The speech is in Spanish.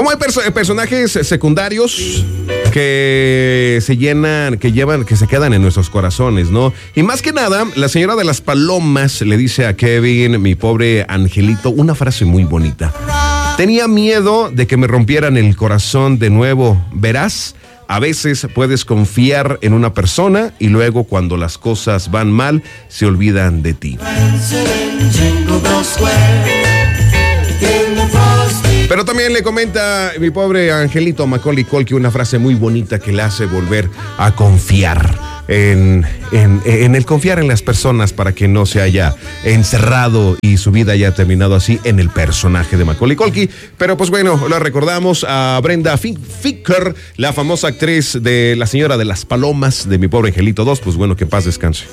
Como hay personajes secundarios que se llenan, que se quedan en nuestros corazones, ¿no? Y más que nada, la señora de las palomas le dice a Kevin, mi pobre angelito, una frase muy bonita. Tenía miedo de que me rompieran el corazón de nuevo. Verás, a veces puedes confiar en una persona y luego cuando las cosas van mal, se olvidan de ti. Pero también le comenta mi pobre angelito Macaulay Culkin una frase muy bonita que le hace volver a confiar en el confiar en las personas para que no se haya encerrado y su vida haya terminado así en el personaje de Macaulay Culkin. Pero pues bueno, la recordamos a Brenda Ficker, la famosa actriz de La Señora de las Palomas de Mi Pobre Angelito 2. Pues bueno, que paz descanse.